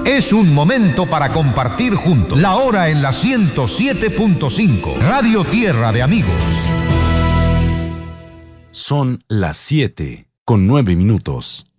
Es un momento para compartir juntos. La hora en la 107.5. Radio Tierra de Amigos. Son las 7:09.